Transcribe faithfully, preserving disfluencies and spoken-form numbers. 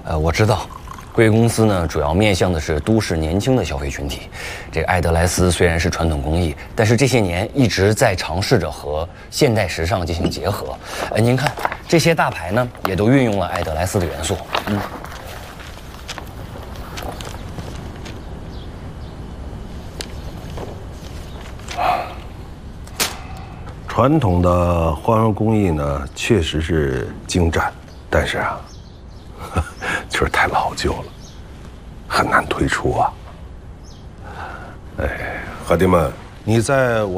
呃，我知道，贵公司呢主要面向的是都市年轻的消费群体。这个爱德莱斯虽然是传统工艺，但是这些年一直在尝试着和现代时尚进行结合。呃，您看这些大牌呢，也都运用了爱德莱斯的元素。嗯。 传统的花纹工艺呢，确实是精湛，但是啊，就是太老旧了，很难推出啊。哎，伙计们，你在我。